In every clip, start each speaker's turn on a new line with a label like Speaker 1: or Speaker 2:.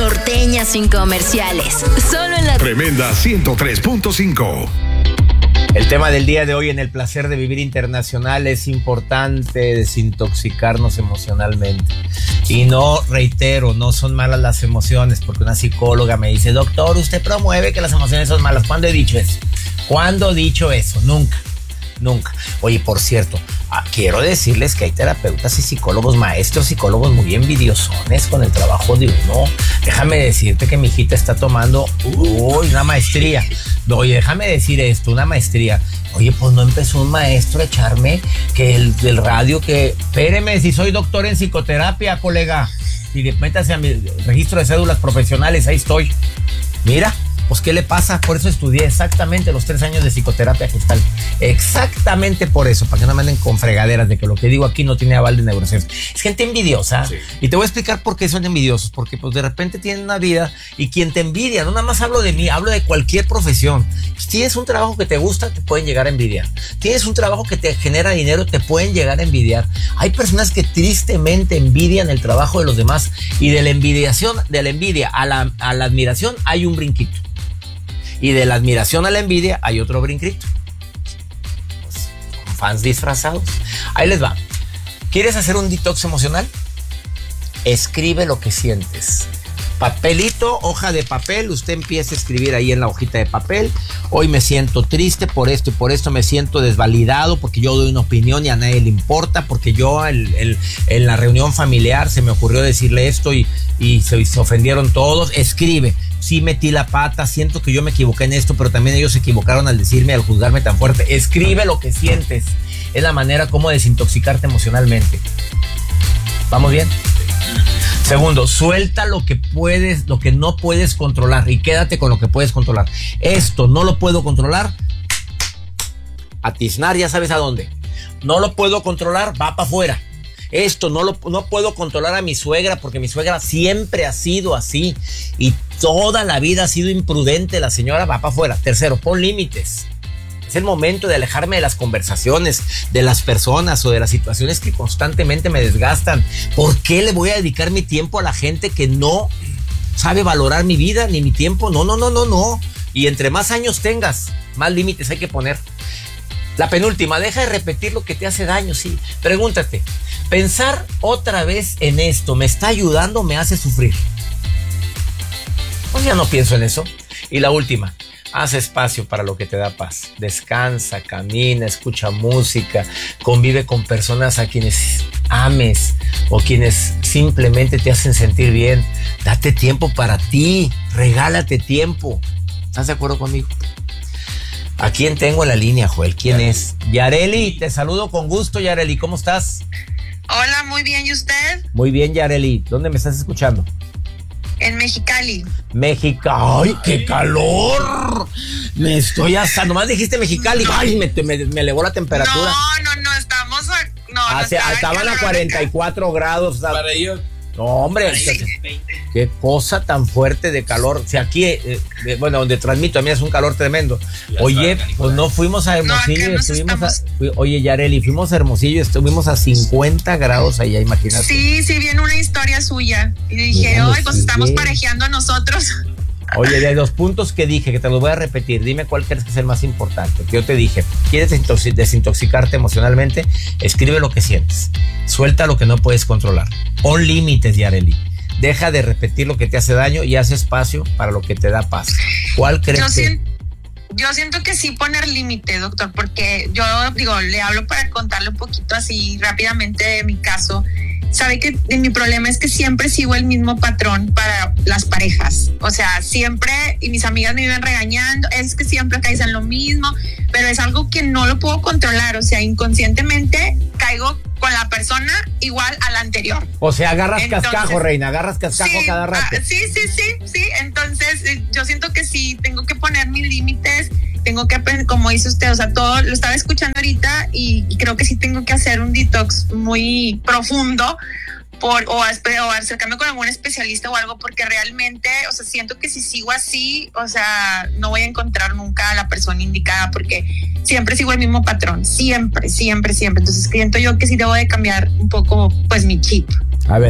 Speaker 1: Norteña sin comerciales. Solo en la
Speaker 2: Tremenda 103.5.
Speaker 3: El tema del día de hoy en El Placer de Vivir Internacional: es importante desintoxicarnos emocionalmente. Y no, reitero, no son malas las emociones, porque una psicóloga me dice: doctor, usted promueve que las emociones son malas. ¿Cuándo he dicho eso? ¿Cuándo he dicho eso? Nunca. Oye, por cierto, quiero decirles que hay terapeutas y psicólogos, maestros psicólogos muy envidiosones con el trabajo de uno. Déjame decirte que mi hijita está tomando una maestría. Oye, déjame decir esto, una maestría. Oye, pues no empezó un maestro a echarme que el del radio, que espéreme, si soy doctor en psicoterapia, colega. Y métase a mi registro de cédulas profesionales, ahí estoy. Mira. Pues, ¿qué le pasa? Por eso estudié exactamente los 3 años de psicoterapia gestal. Exactamente por eso, para que no me anden con fregaderas de que lo que digo aquí no tiene aval de neurociencia. Es gente envidiosa. Sí. Y te voy a explicar por qué son envidiosos. Porque pues de repente tienen una vida y quien te envidia, no nada más hablo de mí, hablo de cualquier profesión. Si tienes un trabajo que te gusta, te pueden llegar a envidiar. Tienes un trabajo que te genera dinero, te pueden llegar a envidiar. Hay personas que tristemente envidian el trabajo de los demás, y de la envidia a la admiración hay un brinquito. Y de la admiración a la envidia hay otro brinquito. Pues, con fans disfrazados. Ahí les va. ¿Quieres hacer un detox emocional? Escribe lo que sientes. Papelito, hoja de papel. Usted empieza a escribir ahí en la hojita de papel: hoy me siento triste por esto y por esto, me siento desvalidado porque yo doy una opinión y a nadie le importa, porque yo en la reunión familiar se me ocurrió decirle esto y se ofendieron todos. Escribe: sí metí la pata, siento que yo me equivoqué en esto, pero también ellos se equivocaron al decirme, al juzgarme tan fuerte. Escribe lo que sientes. Es la manera como desintoxicarte emocionalmente. ¿Vamos bien? Segundo, suelta lo que no puedes controlar, y quédate con lo que puedes controlar. Esto no lo puedo controlar. A tiznar, ya sabes a dónde. No lo puedo controlar, va para afuera. Esto no puedo controlar a mi suegra, porque mi suegra siempre ha sido así y toda la vida ha sido imprudente la señora, va para afuera. Tercero, pon límites. Es el momento de alejarme de las conversaciones, de las personas o de las situaciones que constantemente me desgastan. ¿Por qué le voy a dedicar mi tiempo a la gente que no sabe valorar mi vida ni mi tiempo? No. Y entre más años tengas, más límites hay que poner. La penúltima, deja de repetir lo que te hace daño, sí. Pregúntate: ¿pensar otra vez en esto me está ayudando o me hace sufrir? Pues ya no pienso en eso. Y la última, haz espacio para lo que te da paz. Descansa, camina, escucha música, convive con personas a quienes ames o quienes simplemente te hacen sentir bien. Date tiempo para ti, regálate tiempo. ¿Estás de acuerdo conmigo? ¿A quién tengo en la línea, Joel? ¿Quién es? Yareli, te saludo con gusto, Yareli. ¿Cómo estás?
Speaker 4: Hola, muy bien. ¿Y usted?
Speaker 3: Muy bien, Yareli. ¿Dónde me estás escuchando?
Speaker 4: En Mexicali.
Speaker 3: ¡Ay, qué calor! Me estoy asando. Nomás dijiste Mexicali. No. ¡Ay, me elevó la temperatura!
Speaker 4: No, estamos...
Speaker 3: Estaban a 44 grados.
Speaker 5: Para ellos...
Speaker 3: No, hombre, qué cosa tan fuerte de calor. O sea, aquí, donde transmito, a mí es un calor tremendo. Oye, pues no fuimos a Hermosillo, oye, Yareli, fuimos a Hermosillo, estuvimos a 50 grados allá, imagínate.
Speaker 4: Sí, viene una historia suya. Y dije, pues estamos parejeando nosotros.
Speaker 3: Oye, de los puntos que dije, que te los voy a repetir, dime cuál crees que es el más importante. Que yo te dije: ¿quieres desintoxicarte emocionalmente? Escribe lo que sientes. Suelta lo que no puedes controlar. Pon límites, Yareli. Deja de repetir lo que te hace daño y haz espacio para lo que te da paz. ¿Cuál crees que...?
Speaker 4: Yo siento que sí poner límite, doctor, porque yo le hablo para contarle un poquito así rápidamente de mi caso. Sabe que mi problema es que siempre sigo el mismo patrón para las parejas. O sea, siempre, y mis amigas me viven regañando, es que siempre caes en lo mismo, pero es algo que no lo puedo controlar. O sea, inconscientemente caigo con la persona igual a la anterior.
Speaker 3: O sea, cascajo, reina, agarras cascajo cada rato.
Speaker 4: Sí. Entonces, yo siento que sí, tengo que poner mis límites, tengo que, como dice usted, o sea, todo lo estaba escuchando ahorita y creo que sí tengo que hacer un detox muy profundo o acercarme con algún especialista o algo, porque realmente, o sea, siento que si sigo así, o sea, no voy a encontrar nunca a la persona indicada, porque siempre sigo el mismo patrón, siempre. Entonces siento yo que sí debo de cambiar un poco, pues, mi chip.
Speaker 3: A ver,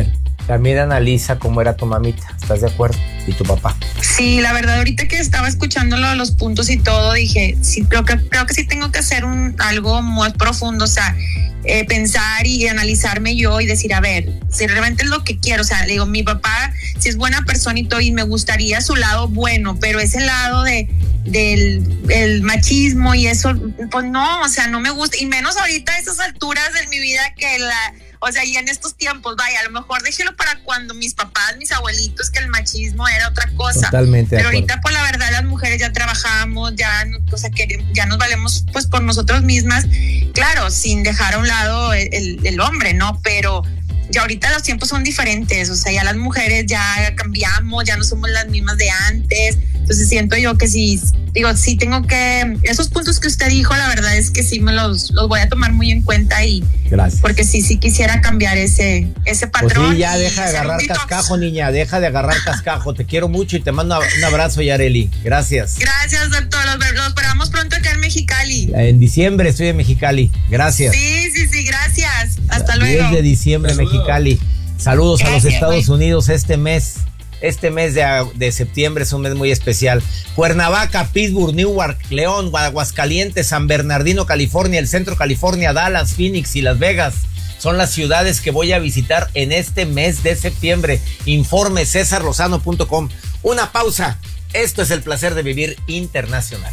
Speaker 3: También analiza cómo era tu mamita, ¿estás de acuerdo? Y tu papá.
Speaker 4: Sí, la verdad, ahorita que estaba escuchándolo, los puntos y todo, dije, sí, creo que sí tengo que hacer algo más profundo, o sea, pensar y analizarme yo y decir, a ver, si realmente es lo que quiero, o sea, le digo, mi papá sí es buena persona y todo, y me gustaría su lado bueno, pero ese lado del machismo y eso, pues no, o sea, no me gusta, y menos ahorita a esas alturas de mi vida o sea, y en estos tiempos, vaya, a lo mejor déjelo para cuando mis papás, mis abuelitos, que el machismo era otra cosa.
Speaker 3: Totalmente.
Speaker 4: Pero ahorita, pues la verdad, las mujeres ya trabajamos, ya, o sea, ya nos valemos pues por nosotros mismas, claro, sin dejar a un lado el hombre, ¿no? Pero ya ahorita los tiempos son diferentes, o sea, ya las mujeres ya cambiamos, ya no somos las mismas de antes. Entonces siento yo que sí tengo que, esos puntos que usted dijo, la verdad es que sí me los voy a tomar muy en cuenta y
Speaker 3: gracias.
Speaker 4: Porque sí quisiera cambiar ese patrón.
Speaker 3: Pues sí, ya deja de agarrar cascajo, niña, deja de agarrar cascajo. Te quiero mucho y te mando un abrazo, Yareli. Gracias.
Speaker 4: Gracias, doctor. Los esperamos pronto acá en Mexicali.
Speaker 3: En diciembre estoy en Mexicali. Gracias.
Speaker 4: Sí, gracias. Hasta luego.
Speaker 3: 10 de diciembre, Mexicali. Saludos a los Estados Unidos este mes. Este mes de septiembre es un mes muy especial. Cuernavaca, Pittsburgh, Newark, León, Aguascalientes, San Bernardino, California, el Centro California, Dallas, Phoenix y Las Vegas son las ciudades que voy a visitar en este mes de septiembre. Informe cesarlozano.com. Una pausa. Esto es el placer de vivir internacional.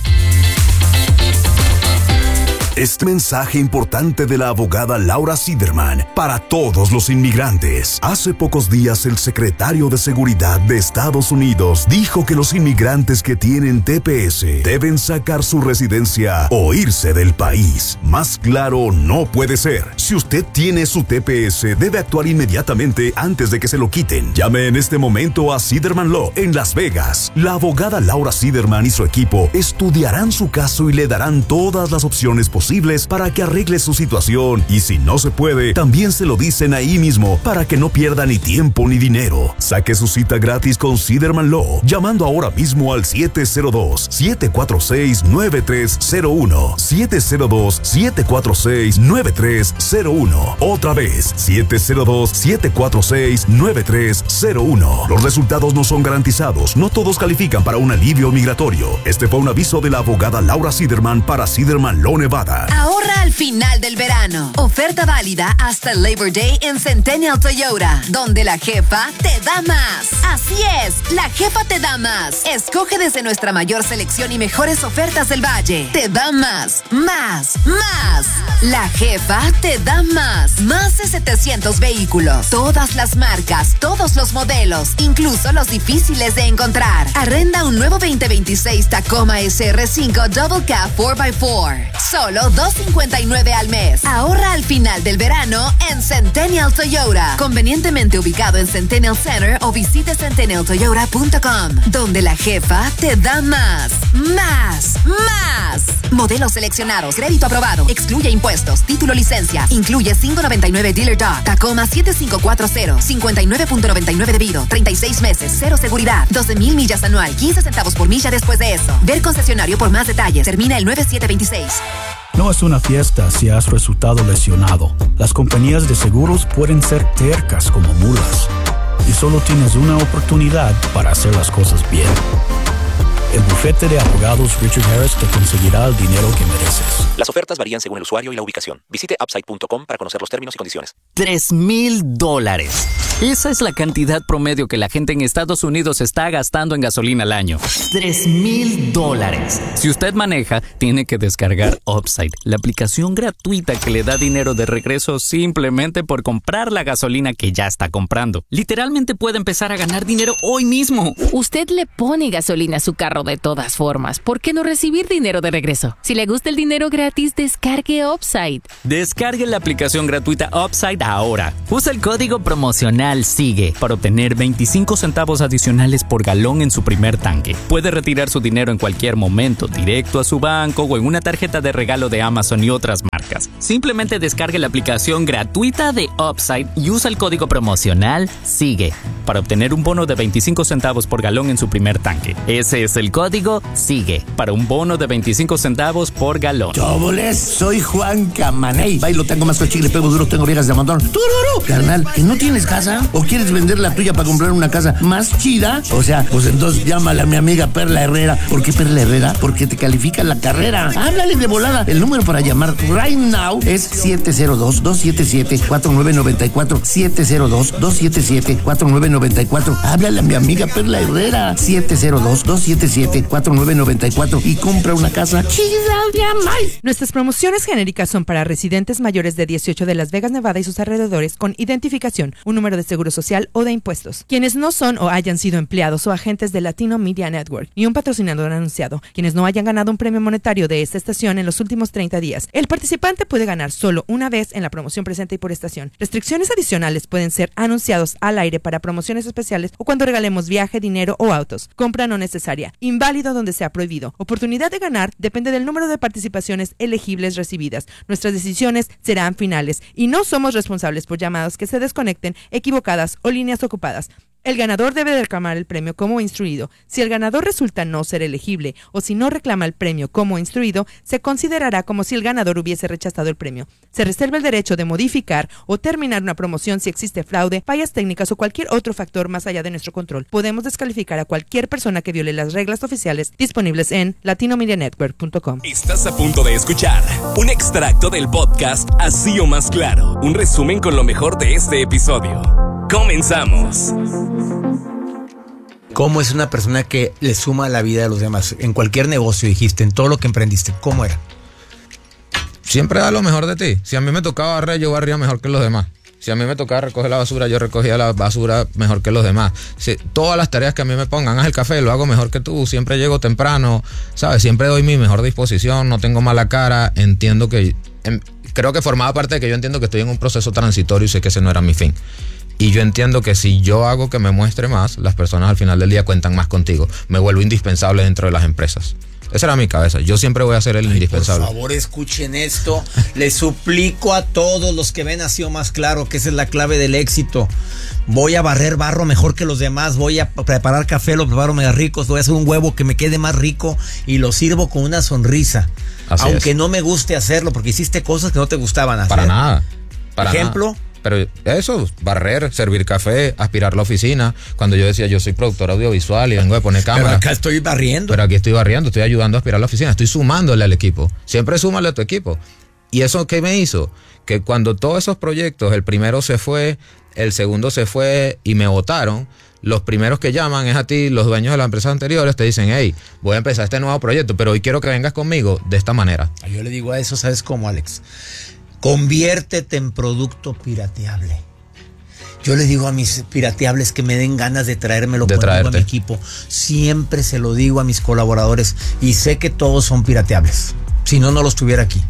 Speaker 2: Este mensaje importante de la abogada Laura Siderman para todos los inmigrantes. Hace pocos días el secretario de Seguridad de Estados Unidos dijo que los inmigrantes que tienen TPS deben sacar su residencia o irse del país. Más claro no puede ser. Si usted tiene su TPS, debe actuar inmediatamente antes de que se lo quiten. Llame en este momento a Siderman Law en Las Vegas. La abogada Laura Siderman y su equipo estudiarán su caso y le darán todas las opciones posibles para que arregle su situación, y si no se puede, también se lo dicen ahí mismo para que no pierda ni tiempo ni dinero. Saque su cita gratis con Siderman Law llamando ahora mismo al 702-746-9301 702-746-9301. Otra vez, 702-746-9301. Los resultados no son garantizados, no todos califican para un alivio migratorio. Este fue un aviso de la abogada Laura Siderman para Siderman Law Nevada.
Speaker 1: Ahorra al final del verano. Oferta válida hasta el Labor Day en Centennial Toyota, donde la jefa te da más. Así es, la jefa te da más. Escoge desde nuestra mayor selección y mejores ofertas del Valle. Te da más, más, más. La jefa te da más. Más de 700 vehículos. Todas las marcas, todos los modelos, incluso los difíciles de encontrar. Arrenda un nuevo 2026 Tacoma SR5 Double Cab 4x4. Solo $259 al mes. Ahorra al final del verano en Centennial Toyota. Convenientemente ubicado en Centennial Center o visite centennialtoyota.com, donde la jefa te da más, más, más. Modelos seleccionados, crédito aprobado, excluye impuestos, título, licencia, incluye $5.99 Dealer Dog, Tacoma 7540, 59.99 debido, 36 meses, cero seguridad, 12,000 millas anual, 15 centavos por milla después de eso. Ver concesionario por más detalles. Termina el 9726.
Speaker 5: No es una fiesta si has resultado lesionado. Las compañías de seguros pueden ser tercas como mulas. Y solo tienes una oportunidad para hacer las cosas bien. El bufete de abogados Richard Harris te conseguirá el dinero que mereces.
Speaker 6: Las ofertas varían según el usuario y la ubicación. Visite Upside.com para conocer los términos y condiciones.
Speaker 7: $3,000. Esa es la cantidad promedio que la gente en Estados Unidos está gastando en gasolina al año. $3,000. Si usted maneja, tiene que descargar Upside, la aplicación gratuita que le da dinero de regreso simplemente por comprar la gasolina que ya está comprando. Literalmente puede empezar a ganar dinero hoy mismo.
Speaker 8: Usted le pone gasolina a su carro de todas formas. ¿Por qué no recibir dinero de regreso? Si le gusta el dinero gratis, descargue Upside.
Speaker 7: Descargue la aplicación gratuita Upside ahora. Usa el código promocional SIGUE para obtener 25 centavos adicionales por galón en su primer tanque. Puede retirar su dinero en cualquier momento, directo a su banco o en una tarjeta de regalo de Amazon y otras marcas. marcas. Simplemente descargue la aplicación gratuita de Upside y usa el código promocional SIGUE para obtener un bono de 25 centavos por galón en su primer tanque. Ese es el código SIGUE para un bono de 25 centavos por galón.
Speaker 9: ¡Choboles! Soy Juan Camaney. Bailo, tengo más chicle, pego duro, tengo orejas de montón. ¡Tururú! Carnal, ¿que no tienes casa? ¿O quieres vender la tuya para comprar una casa más chida? O sea, pues entonces llámale a mi amiga Perla Herrera. ¿Por qué Perla Herrera? Porque te califica la carrera. Háblale de volada. El número para llamar right now es 702-277-4994. 702-277-4994. Háblale a mi amiga Perla Herrera. 702-277-4994 y compra una casa chida de amay.
Speaker 10: Nuestras promociones genéricas son para residentes mayores de 18 de Las Vegas, Nevada y sus alrededores con identificación, un número de seguro social o de impuestos. Quienes no son o hayan sido empleados o agentes de Latino Media Network y un patrocinador anunciado. Quienes no hayan ganado un premio monetario de esta estación en los últimos 30 días. El participante puede ganar solo una vez en la promoción presente y por estación. Restricciones adicionales pueden ser anunciados al aire para promociones especiales o cuando regalemos viaje, dinero o autos. Compra no necesaria. Inválido donde sea prohibido. Oportunidad de ganar depende del número de participaciones elegibles recibidas. Nuestras decisiones serán finales y no somos responsables por llamadas que se desconecten, equivocadas o líneas ocupadas. El ganador debe reclamar el premio como instruido. Si el ganador resulta no ser elegible o si no reclama el premio como instruido, se considerará como si el ganador hubiese rechazado el premio. Se reserva el derecho de modificar o terminar una promoción si existe fraude, fallas técnicas o cualquier otro factor más allá de nuestro control. Podemos descalificar a cualquier persona que viole las reglas oficiales disponibles en latinomedianetwork.com.
Speaker 11: Estás a punto de escuchar un extracto del podcast Así o Más Claro, un resumen con lo mejor de este episodio. Comenzamos.
Speaker 3: ¿Cómo es una persona que le suma a la vida de los demás? En cualquier negocio, dijiste, en todo lo que emprendiste, ¿cómo era?
Speaker 12: Siempre da lo mejor de ti. Si a mí me tocaba barrer, yo barría mejor que los demás. Si a mí me tocaba recoger la basura, yo recogía la basura mejor que los demás. Si, todas las tareas que a mí me pongan, haz el café, lo hago mejor que tú. Siempre llego temprano, ¿sabes? Siempre doy mi mejor disposición, no tengo mala cara. Entiendo que... creo que formaba parte de que yo entiendo que estoy en un proceso transitorio y sé que ese no era mi fin. Y yo entiendo que si yo hago que me muestre más, las personas al final del día cuentan más contigo. Me vuelvo indispensable dentro de las empresas. Esa era mi cabeza. Yo siempre voy a ser el indispensable.
Speaker 3: Por favor, escuchen esto. Les suplico a todos los que ven Así o Más Claro que esa es la clave del éxito. Voy a barrer barro mejor que los demás. Voy a preparar café, lo preparo mega ricos. Voy a hacer un huevo que me quede más rico y lo sirvo con una sonrisa.
Speaker 12: Así
Speaker 3: aunque
Speaker 12: es.
Speaker 3: no me guste hacerlo, porque hiciste cosas que no te gustaban hacer.
Speaker 12: Para nada. Para
Speaker 3: ejemplo.
Speaker 12: Nada. Pero eso, barrer, servir café, aspirar la oficina. Cuando yo decía, yo soy productor audiovisual y vengo de poner cámara.
Speaker 3: Pero acá estoy barriendo.
Speaker 12: Pero aquí estoy barriendo, estoy ayudando a aspirar la oficina, estoy sumándole al equipo. Siempre súmale a tu equipo. ¿Y eso qué me hizo? Que cuando todos esos proyectos, el primero se fue, el segundo se fue y me votaron, los primeros que llaman es a ti, los dueños de las empresas anteriores, te dicen, hey, voy a empezar este nuevo proyecto, pero hoy quiero que vengas conmigo de esta manera.
Speaker 3: Yo le digo a eso, ¿sabes cómo, Alex? Conviértete en producto pirateable. Yo le digo a mis pirateables que me den ganas de traérmelo conmigo a mi equipo. Siempre se lo digo a mis colaboradores y sé que todos son pirateables. Si no, no los tuviera aquí.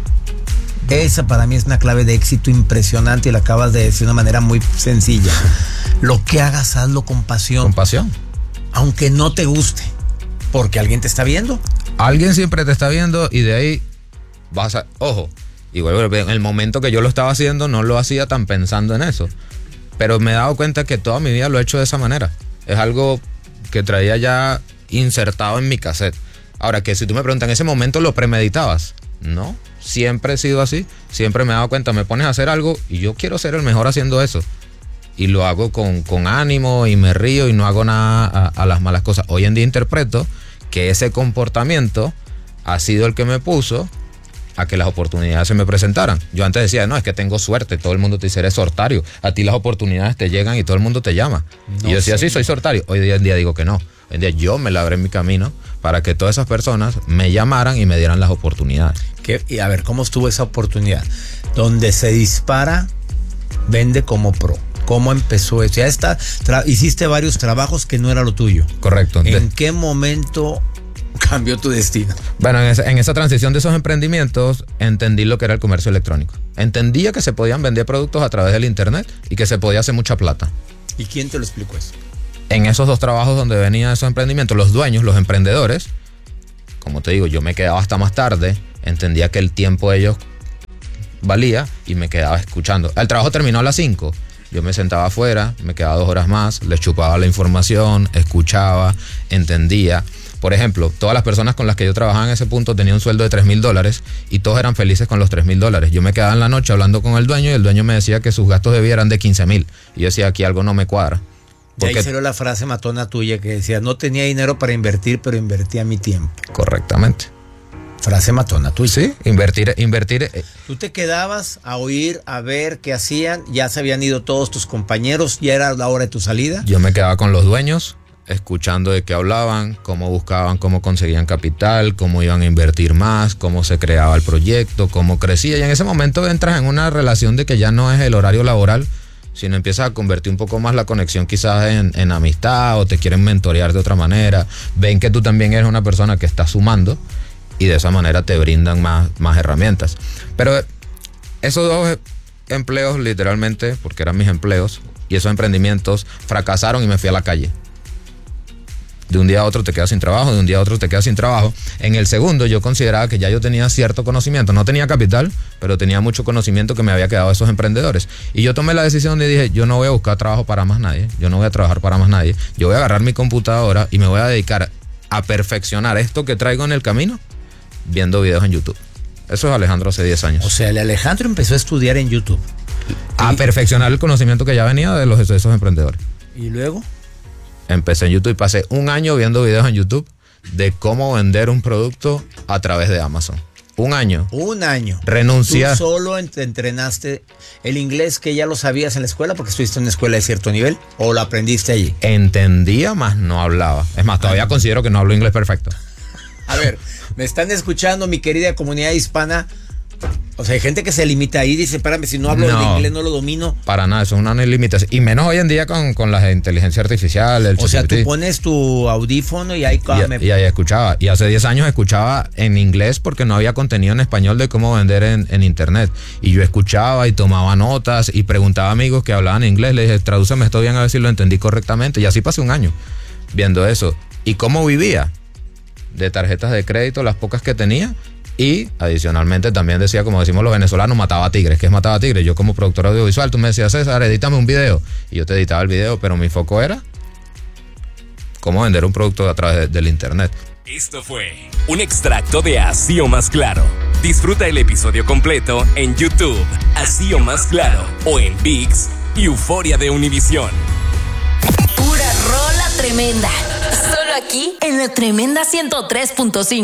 Speaker 3: Esa para mí es una clave de éxito impresionante y la acabas de decir de una manera muy sencilla. Lo que hagas, hazlo con pasión.
Speaker 12: Con pasión.
Speaker 3: Aunque no te guste, porque alguien te está viendo.
Speaker 12: Alguien siempre te está viendo y de ahí vas a... Ojo. Igual en el momento que yo lo estaba haciendo no lo hacía tan pensando en eso, pero me he dado cuenta que toda mi vida lo he hecho de esa manera. Es algo que traía ya insertado en mi cassette. Ahora, que si tú me preguntas, ¿en ese momento lo premeditabas? No, siempre he sido así. Siempre me he dado cuenta, me pones a hacer algo y yo quiero ser el mejor haciendo eso. Y lo hago con ánimo y me río y no hago nada a las malas cosas. Hoy en día interpreto que ese comportamiento ha sido el que me puso a que las oportunidades se me presentaran. Yo antes decía, no, es que tengo suerte, todo el mundo te dice, eres sortario, a ti las oportunidades te llegan y todo el mundo te llama. No, y yo decía, sí, soy sortario. Hoy en día digo que no. Hoy en día yo me labré mi camino para que todas esas personas me llamaran y me dieran las oportunidades.
Speaker 3: Y a ver, ¿cómo estuvo esa oportunidad? Donde se dispara, vende como pro. ¿Cómo empezó eso? Ya está, hiciste varios trabajos que no era lo tuyo.
Speaker 12: Correcto.
Speaker 3: ¿En qué momento cambió tu destino?
Speaker 12: Bueno, en esa transición de esos emprendimientos entendí lo que era el comercio electrónico. Entendía que se podían vender productos a través del internet y que se podía hacer mucha plata.
Speaker 3: ¿Y quién te lo explicó eso?
Speaker 12: En esos dos trabajos donde venían esos emprendimientos, los dueños, los emprendedores, como te digo, yo me quedaba hasta más tarde, entendía que el tiempo de ellos valía y me quedaba escuchando. El trabajo terminó a las 5. Yo me sentaba afuera, me quedaba 2 horas más, les chupaba la información, escuchaba, entendía. Por ejemplo, todas las personas con las que yo trabajaba en ese punto tenían un sueldo de $3,000 y todos eran felices con los $3,000. Yo me quedaba en la noche hablando con el dueño y el dueño me decía que sus gastos de vida eran de $15,000. Y yo decía, aquí algo no me cuadra.
Speaker 3: Y ahí salió la frase matona tuya que decía, no tenía dinero para invertir, pero invertía mi tiempo.
Speaker 12: Correctamente.
Speaker 3: Frase matona tuya.
Speaker 12: Sí, invertir.
Speaker 3: Tú te quedabas a oír, a ver qué hacían, ya se habían ido todos tus compañeros, ya era la hora de tu salida.
Speaker 12: Yo me quedaba con los dueños, escuchando de qué hablaban, cómo buscaban, cómo conseguían capital, cómo iban a invertir más, cómo se creaba el proyecto, cómo crecía. Y en ese momento entras en una relación de que ya no es el horario laboral, sino empiezas a convertir un poco más la conexión quizás en amistad, o te quieren mentorear de otra manera. Ven que tú también eres una persona que está sumando y de esa manera te brindan más herramientas. Pero esos 2 empleos literalmente, porque eran mis empleos, y esos emprendimientos fracasaron y me fui a la calle. De un día a otro te quedas sin trabajo, de un día a otro te quedas sin trabajo. En el segundo yo consideraba que ya yo tenía cierto conocimiento, no tenía capital, pero tenía mucho conocimiento que me había quedado de esos emprendedores. Y yo tomé la decisión de dije, yo no voy a buscar trabajo para más nadie, yo no voy a trabajar para más nadie, yo voy a agarrar mi computadora y me voy a dedicar a perfeccionar esto que traigo en el camino viendo videos en YouTube. Eso es Alejandro hace 10 años.
Speaker 3: O sea, el Alejandro empezó a estudiar en YouTube.
Speaker 12: A perfeccionar el conocimiento que ya venía de esos emprendedores.
Speaker 3: ¿Y luego?
Speaker 12: Empecé en YouTube y pasé 1 año viendo videos en YouTube de cómo vender un producto a través de Amazon. 1 año.
Speaker 3: 1 año.
Speaker 12: Renunciar.
Speaker 3: ¿Tú solo entrenaste el inglés que ya lo sabías en la escuela porque estuviste en una escuela de cierto nivel o lo aprendiste allí?
Speaker 12: Entendía, más no hablaba. Es más, todavía considero que no hablo inglés perfecto.
Speaker 3: A ver, me están escuchando mi querida comunidad hispana. O sea, hay gente que se limita ahí y dice, espérame, si no hablo de inglés no lo domino.
Speaker 12: Para nada, eso es una limitación. Y menos hoy en día con la inteligencia artificial.
Speaker 3: O sea, tú pones tu audífono y ahí...
Speaker 12: Y ahí escuchaba. Y hace 10 años escuchaba en inglés porque no había contenido en español de cómo vender en internet. Y yo escuchaba y tomaba notas y preguntaba a amigos que hablaban inglés. Le dije, tradúceme esto bien a ver si lo entendí correctamente. Y así pasé 1 año viendo eso. ¿Y cómo vivía? De tarjetas de crédito, las pocas que tenía. Y adicionalmente también decía, como decimos los venezolanos, mataba tigres. ¿Qué es matar a tigres? Yo como productor audiovisual, tú me decías, César, edítame un video. Y yo te editaba el video, pero mi foco era cómo vender un producto a través del internet.
Speaker 11: Esto fue un extracto de Así o Más Claro. Disfruta el episodio completo en YouTube, Así o Más Claro, o en ViX y Euforia de Univisión.
Speaker 1: Pura rola tremenda. Solo aquí en la Tremenda 103.5.